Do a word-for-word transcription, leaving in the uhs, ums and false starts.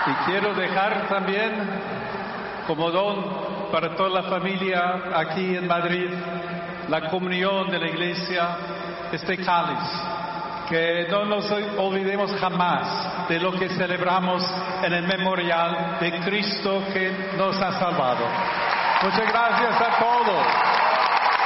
Y quiero dejar también como don para toda la familia aquí en Madrid, la comunión de la iglesia, este cáliz, que no nos olvidemos jamás de lo que celebramos en el memorial de Cristo que nos ha salvado. Muchas gracias a todos.